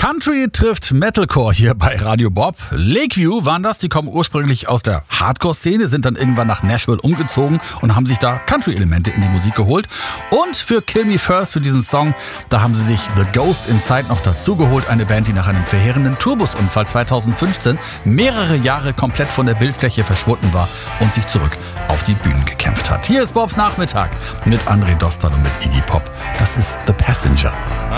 Country trifft Metalcore hier bei Radio Bob. Lakeview waren das, die kommen ursprünglich aus der Hardcore-Szene, sind dann irgendwann nach Nashville umgezogen und haben sich da Country-Elemente in die Musik geholt. Und für Kill Me First, für diesen Song, da haben sie sich The Ghost Inside noch dazugeholt, eine Band, die nach einem verheerenden Tourbusunfall 2015 mehrere Jahre komplett von der Bildfläche verschwunden war und sich zurück auf die Bühnen gekämpft hat. Hier ist Bobs Nachmittag mit André Dostal und mit Iggy Pop. Das ist The Passenger.